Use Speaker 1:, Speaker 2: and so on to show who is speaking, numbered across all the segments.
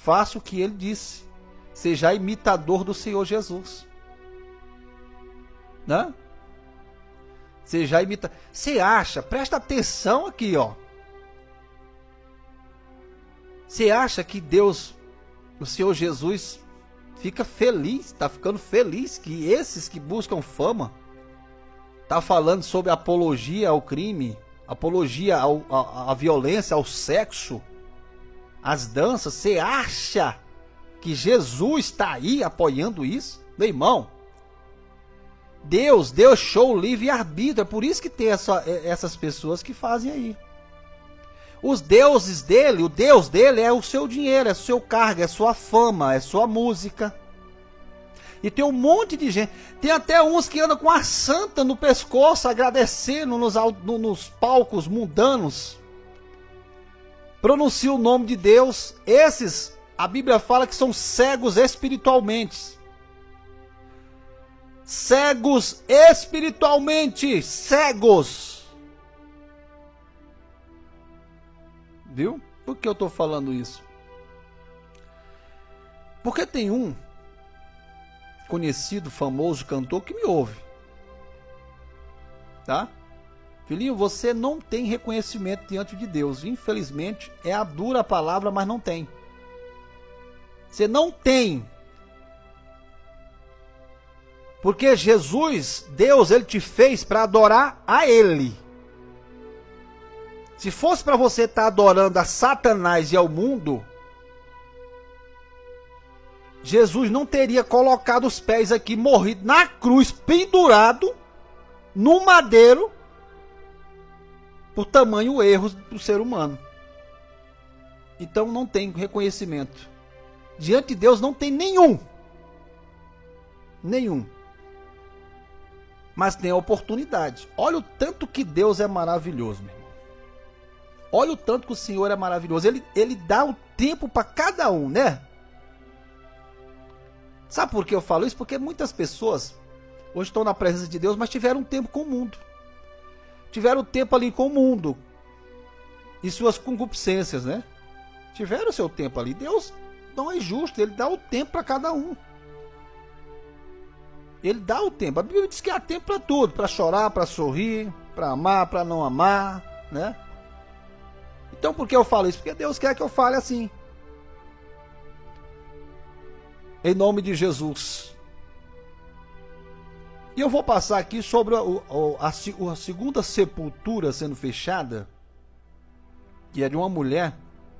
Speaker 1: faça o que ele disse. Seja imitador do Senhor Jesus. Né? Seja imitador. Você acha, presta atenção aqui, ó. Você acha que Deus, o Senhor Jesus, fica feliz, está ficando feliz que esses que buscam fama, tá falando sobre apologia ao crime, apologia à violência, ao sexo, às danças? Você acha que Jesus está aí apoiando isso? Meu irmão, Deus deixou o livre-arbítrio, é por isso que tem essas pessoas que fazem aí. Os deuses dele, o Deus dele é o seu dinheiro, é o seu cargo, é a sua fama, é a sua música. E tem um monte de gente, tem até uns que andam com a santa no pescoço, agradecendo nos palcos mundanos. Pronuncia o nome de Deus. Esses, a Bíblia fala que são cegos espiritualmente. Cegos espiritualmente, cegos. Viu? Por que eu estou falando isso? Porque tem um conhecido, famoso cantor que me ouve. Tá? Filhinho, você não tem reconhecimento diante de Deus. Infelizmente, é a dura palavra, mas não tem. Você não tem. Porque Jesus, Deus, ele te fez para adorar a ele. Se fosse para você estar adorando a Satanás e ao mundo, Jesus não teria colocado os pés aqui, morrido na cruz, pendurado, no madeiro, por tamanho erro do ser humano. Então não tem reconhecimento. Diante de Deus não tem nenhum. Nenhum. Mas tem a oportunidade. Olha o tanto que Deus é maravilhoso, meu irmão. Olha o tanto que o Senhor é maravilhoso. Ele dá o tempo para cada um, né? Sabe por que eu falo isso? Porque muitas pessoas hoje estão na presença de Deus, mas tiveram um tempo com o mundo. Tiveram tempo ali com o mundo. E suas concupiscências, né? Tiveram seu tempo ali. Deus não é justo. Ele dá o tempo para cada um. Ele dá o tempo. A Bíblia diz que há tempo para tudo. Para chorar, para sorrir, para amar, para não amar, né? Então por que eu falo isso? Porque Deus quer que eu fale assim. Em nome de Jesus. E eu vou passar aqui sobre a segunda sepultura sendo fechada, que é de uma mulher.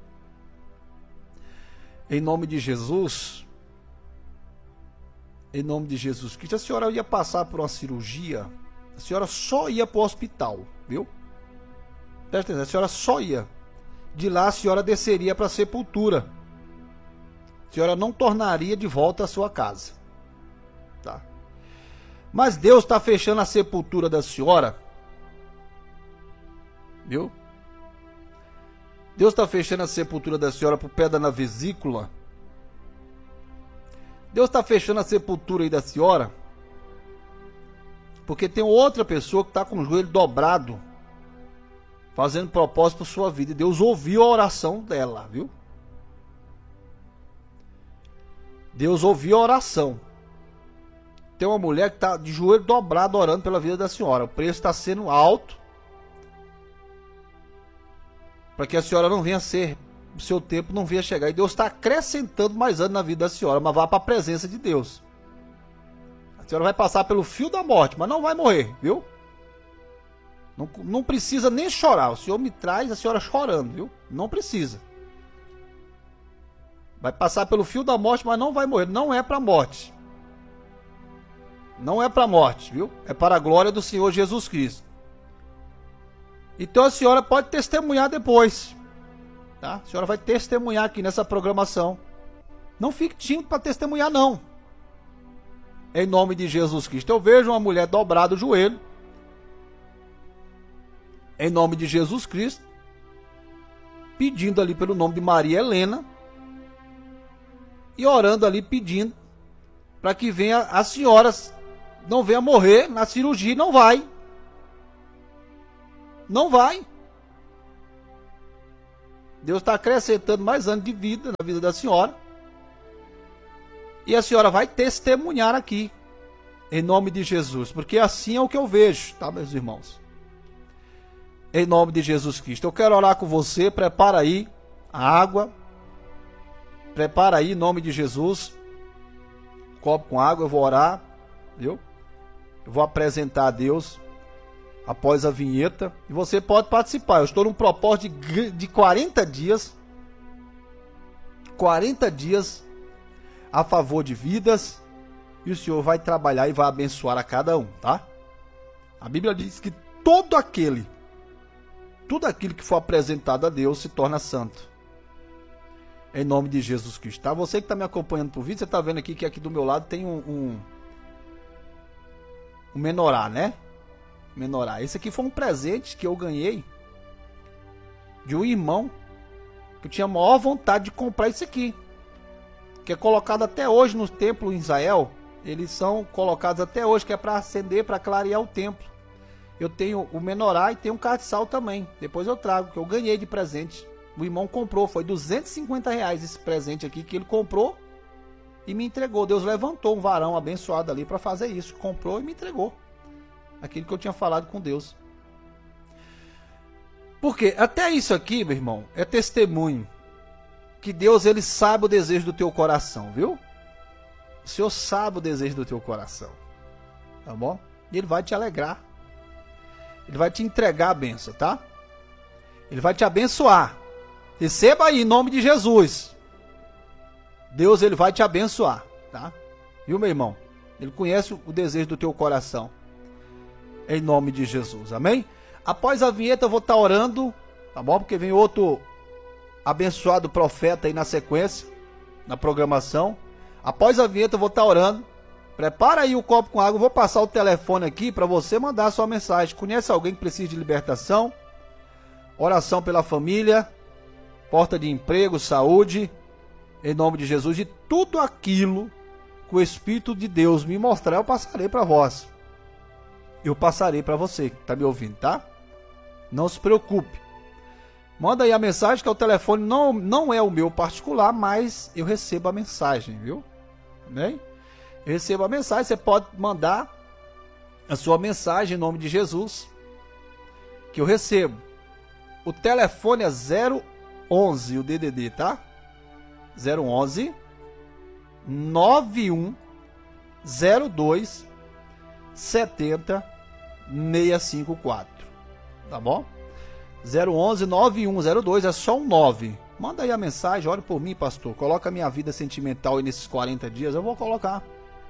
Speaker 1: Em nome de Jesus. Em nome de Jesus Cristo. A senhora ia passar por uma cirurgia. A senhora só ia para o hospital, viu? Presta atenção, a senhora só ia. De lá a senhora desceria para a sepultura. A senhora não tornaria de volta a sua casa. Tá? Mas Deus está fechando a sepultura da senhora. Viu? Deus está fechando a sepultura da senhora por pedra na vesícula. Deus está fechando a sepultura aí da senhora. Porque tem outra pessoa que está com o joelho dobrado, fazendo propósito para sua vida. E Deus ouviu a oração dela, viu? Deus ouviu a oração. Tem uma mulher que está de joelho dobrado orando pela vida da senhora. O preço está sendo alto, para que a senhora não venha ser, o seu tempo não venha chegar. E Deus está acrescentando mais anos na vida da senhora, mas vá para a presença de Deus. A senhora vai passar pelo fio da morte, mas não vai morrer, viu? Não precisa nem chorar. O Senhor me traz a senhora chorando, viu? Não precisa. Vai passar pelo fio da morte, mas não vai morrer. Não é para a morte. Não é para a morte, viu? É para a glória do Senhor Jesus Cristo. Então a senhora pode testemunhar depois. Tá? A senhora vai testemunhar aqui nessa programação. Não fique tímido para testemunhar, não. Em nome de Jesus Cristo. Eu vejo uma mulher dobrada o joelho. Em nome de Jesus Cristo. Pedindo ali pelo nome de Maria Helena. E orando ali, pedindo para que venha a senhora, não venha morrer na cirurgia. Não vai. Não vai. Deus está acrescentando mais anos de vida na vida da senhora. E a senhora vai testemunhar aqui, em nome de Jesus, porque assim é o que eu vejo, tá, meus irmãos? Em nome de Jesus Cristo. Eu quero orar com você, prepara aí a água, prepara aí em nome de Jesus, copo com água, eu vou orar, viu? Eu vou apresentar a Deus após a vinheta, e você pode participar. Eu estou num propósito de 40 dias, 40 dias a favor de vidas, e o Senhor vai trabalhar e vai abençoar a cada um, tá? A Bíblia diz que tudo aquilo que for apresentado a Deus se torna santo. Em nome de Jesus Cristo, tá? Você que está me acompanhando por vídeo, você está vendo aqui que aqui do meu lado tem um menorá, né? Menorá. Esse aqui foi um presente que eu ganhei de um irmão que eu tinha a maior vontade de comprar isso aqui, que é colocado até hoje no templo em Israel. Eles são colocados até hoje, que é para acender, para clarear o templo. Eu tenho o menorá e tenho um castiçal também. Depois eu trago, que eu ganhei de presente. O irmão comprou, foi R$250 esse presente aqui que ele comprou e me entregou. Deus levantou um varão abençoado ali para fazer isso. Comprou e me entregou aquilo que eu tinha falado com Deus. Porque até isso aqui, meu irmão, é testemunho que Deus, ele sabe o desejo do teu coração, viu? O Senhor sabe o desejo do teu coração, tá bom? E ele vai te alegrar. Ele vai te entregar a bênção, tá? Ele vai te abençoar. Receba aí em nome de Jesus. Deus, ele vai te abençoar, tá? Viu, meu irmão? Ele conhece o desejo do teu coração. Em nome de Jesus, amém? Após a vinheta eu vou estar orando, tá bom? Porque vem outro abençoado profeta aí na sequência, na programação. Após a vinheta eu vou estar orando. Prepara aí o copo com água. Eu vou passar o telefone aqui para você mandar a sua mensagem. Conhece alguém que precisa de libertação? Oração pela família, porta de emprego, saúde, em nome de Jesus. E tudo aquilo que o Espírito de Deus me mostrar, eu passarei para vós. Eu passarei para você que está me ouvindo, tá? Não se preocupe. Manda aí a mensagem, que o telefone não é o meu particular, mas eu recebo a mensagem, viu? Amém? Eu recebo a mensagem, você pode mandar a sua mensagem em nome de Jesus, que eu recebo. O telefone é 011, o DDD, tá? 011 9102 70 654, tá bom? 011 9102, é só um 9. Manda aí a mensagem, ore por mim, pastor. Coloca a minha vida sentimental aí nesses 40 dias, eu vou colocar.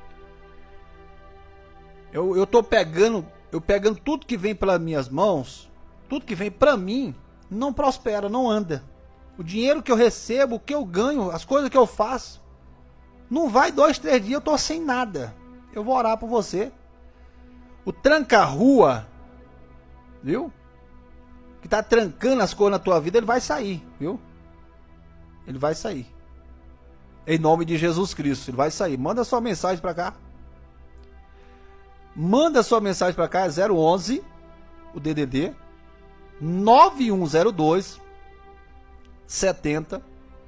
Speaker 1: Eu tô pegando tudo que vem pelas minhas mãos, tudo que vem pra mim, não prospera, não anda. O dinheiro que eu recebo, o que eu ganho, as coisas que eu faço, não vai 2, 3 dias, eu tô sem nada. Eu vou orar por você. O tranca-rua, viu? Que tá trancando as coisas na tua vida, ele vai sair, viu? Ele vai sair. Em nome de Jesus Cristo, ele vai sair. Manda sua mensagem pra cá. Manda sua mensagem pra cá, é 011, o DDD, 9102 70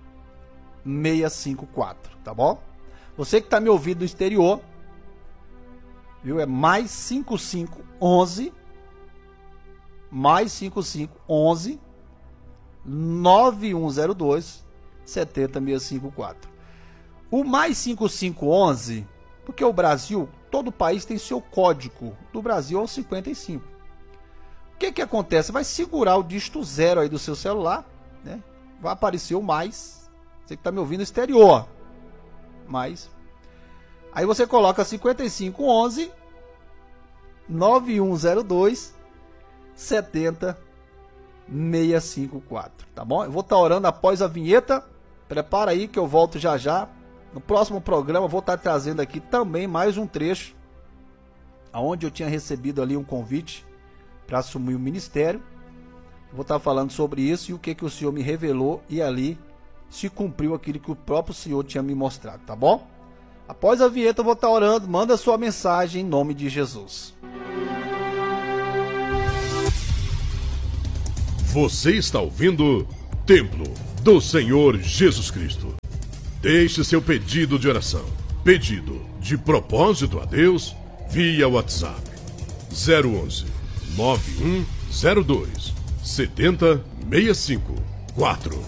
Speaker 1: 654, tá bom? Você que tá me ouvindo do exterior, viu? É mais 5511 9102 70 654. O mais 5511, porque o Brasil, todo país tem seu código. Do Brasil é o 55. O que acontece? Vai segurar o dígito 0 aí do seu celular, né? Vai aparecer o mais. Você que está me ouvindo no exterior. Mais. Aí você coloca 5511 9102 70 654, tá bom? Eu vou estar orando após a vinheta. Prepara aí que eu volto já já. No próximo programa eu vou estar trazendo aqui também mais um trecho aonde eu tinha recebido ali um convite para assumir o ministério. Vou estar falando sobre isso e o que o Senhor me revelou, e ali se cumpriu aquilo que o próprio Senhor tinha me mostrado, tá bom? Após a vinheta eu vou estar orando. Manda sua mensagem em nome de Jesus.
Speaker 2: Você está ouvindo Templo do Senhor Jesus Cristo. Deixe seu pedido de oração, pedido de propósito a Deus via WhatsApp 011 9102 7065 4.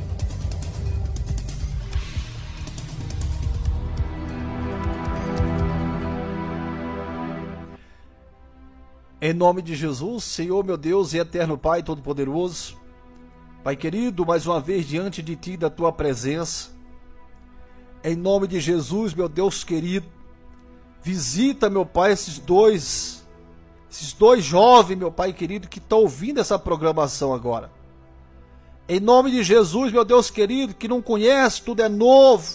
Speaker 1: Em nome de Jesus, Senhor meu Deus e eterno Pai Todo-Poderoso, Pai querido, mais uma vez diante de Ti, da Tua presença, em nome de Jesus, meu Deus querido, visita, meu Pai, esses dois jovens, meu Pai querido, que estão ouvindo essa programação agora. Em nome de Jesus, meu Deus querido, que não conhece, tudo é novo,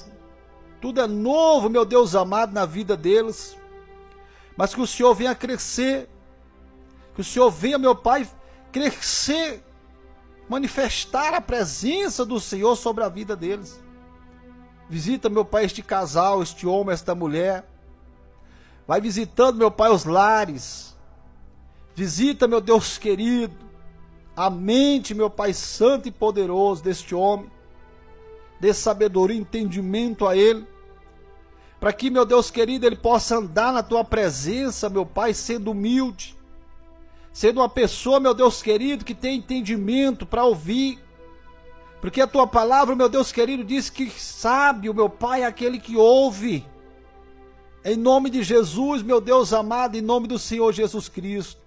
Speaker 1: meu Deus amado, na vida deles, mas que o Senhor venha crescer, que o Senhor venha, meu Pai, crescer, manifestar a presença do Senhor sobre a vida deles. Visita, meu Pai, este casal, este homem, esta mulher. Vai visitando, meu Pai, os lares. Visita, meu Deus querido, a mente, meu Pai santo e poderoso deste homem. Dê sabedoria e entendimento a ele. Para que, meu Deus querido, ele possa andar na Tua presença, meu Pai, sendo humilde. Sendo uma pessoa, meu Deus querido, que tem entendimento para ouvir. Porque a Tua palavra, meu Deus querido, diz que sábio, meu Pai, é aquele que ouve. Em nome de Jesus, meu Deus amado, em nome do Senhor Jesus Cristo.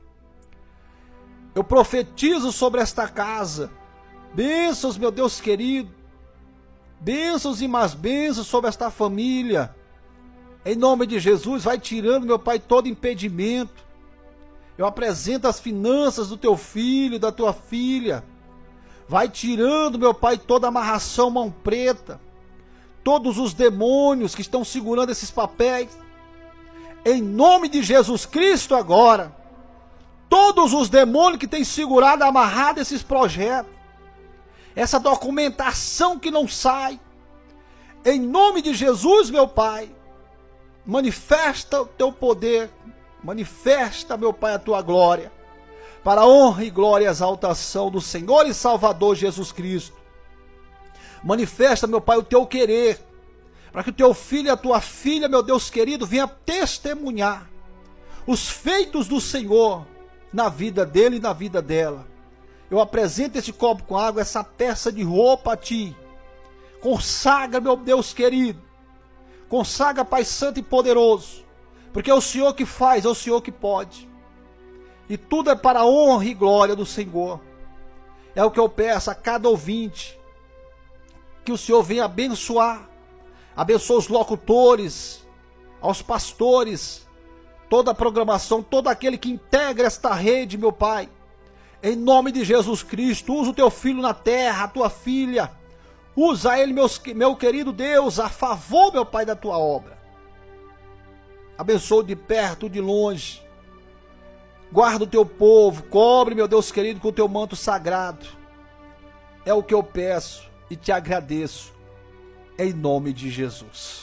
Speaker 1: Eu profetizo sobre esta casa. Bênçãos, meu Deus querido. Bênçãos e mais bênçãos sobre esta família. Em nome de Jesus, vai tirando, meu Pai, todo impedimento. Eu apresento as finanças do teu filho, da tua filha. Vai tirando, meu Pai, toda amarração, mão preta. Todos os demônios que estão segurando esses papéis. Em nome de Jesus Cristo agora. Todos os demônios que têm segurado, amarrado esses projetos. Essa documentação que não sai. Em nome de Jesus, meu Pai. Manifesta o teu poder. Manifesta, meu Pai, a Tua glória, para a honra e glória e exaltação do Senhor e Salvador Jesus Cristo. Manifesta, meu Pai, o Teu querer, para que o Teu filho e a Tua filha, meu Deus querido, venha testemunhar os feitos do Senhor na vida dele e na vida dela. Eu apresento esse copo com água, essa peça de roupa a Ti. Consagra, meu Deus querido, consagra, Pai Santo e Poderoso, porque é o Senhor que faz, é o Senhor que pode. E tudo é para a honra e glória do Senhor. É o que eu peço a cada ouvinte. Que o Senhor venha abençoar. Abençoa os locutores, aos pastores, toda a programação, todo aquele que integra esta rede, meu Pai. Em nome de Jesus Cristo, usa o teu filho na terra, a tua filha. Usa ele, meu querido Deus, a favor, meu Pai, da tua obra. Abençoa de perto, de longe. Guarda o teu povo. Cobre, meu Deus querido, com o teu manto sagrado. É o que eu peço e te agradeço. Em nome de Jesus.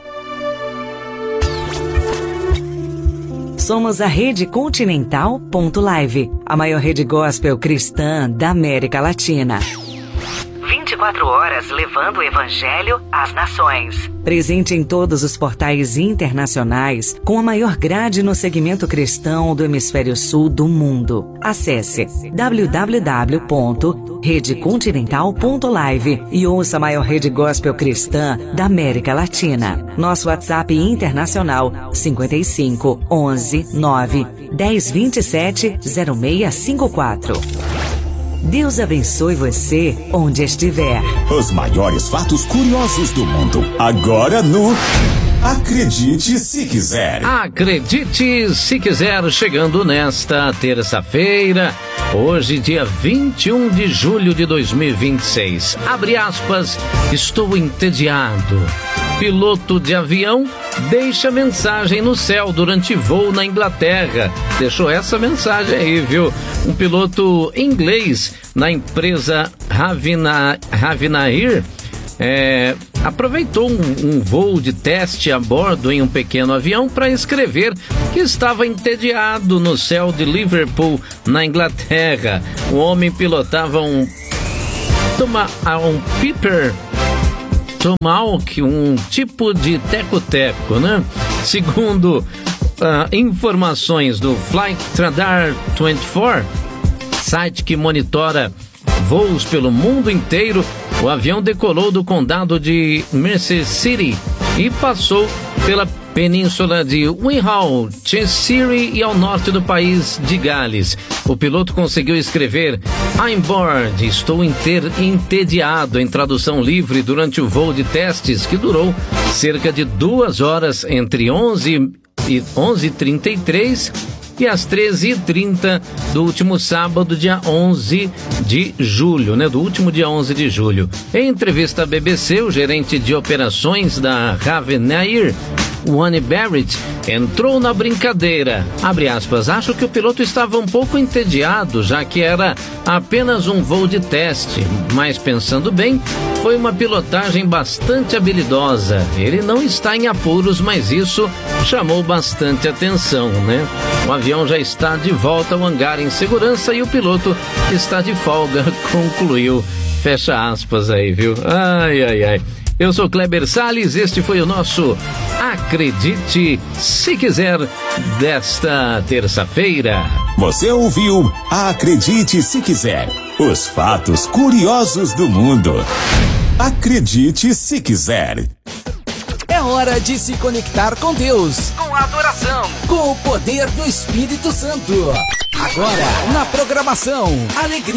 Speaker 3: Somos a Rede Continental.live, a maior rede gospel cristã da América Latina. 24 horas levando o Evangelho às nações. Presente em todos os portais internacionais, com a maior grade no segmento cristão do hemisfério sul do mundo. Acesse www.redecontinental.live e ouça a maior rede gospel cristã da América Latina. Nosso WhatsApp internacional 55 11 9 10 27 0654. Deus abençoe você onde estiver.
Speaker 4: Os maiores fatos curiosos do mundo. Agora no Acredite Se Quiser.
Speaker 5: Acredite Se Quiser, chegando nesta terça-feira, hoje dia 21 de julho de 2026. Abre aspas, estou entediado. Piloto de avião deixa mensagem no céu durante voo na Inglaterra. Deixou essa mensagem aí, viu? Um piloto inglês na empresa Havinair aproveitou um voo de teste a bordo em um pequeno avião para escrever que estava entediado no céu de Liverpool, na Inglaterra. O homem pilotava um Tomahawk, um tipo de teco-teco, né? Segundo informações do Flight Radar 24, site que monitora voos pelo mundo inteiro, o avião decolou do condado de Mercer City e passou pela península de Winhall, Cheshire e ao norte do país de Gales. O piloto conseguiu escrever "I'm bored, estou entediado" em tradução livre durante o voo de testes que durou cerca de 2 horas entre 11h33 e às 13h30 do último sábado, dia 11 de julho, né? Do último dia 11 de julho. Em entrevista à BBC, o gerente de operações da Ravenair, Wayne Barrett, entrou na brincadeira. Abre aspas, acho que o piloto estava um pouco entediado, já que era apenas um voo de teste, mas pensando bem, foi uma pilotagem bastante habilidosa. Ele não está em apuros, mas isso chamou bastante atenção, né? O avião já está de volta ao hangar em segurança e o piloto está de folga, concluiu. Fecha aspas aí, viu? Ai, ai, ai. Eu sou Kleber Salles, este foi o nosso Acredite Se Quiser desta terça-feira.
Speaker 4: Você ouviu Acredite Se Quiser, os fatos curiosos do mundo. Acredite Se Quiser.
Speaker 6: É hora de se conectar com Deus,
Speaker 3: Com a adoração,
Speaker 6: com o poder do Espírito Santo. Agora, na programação, alegria.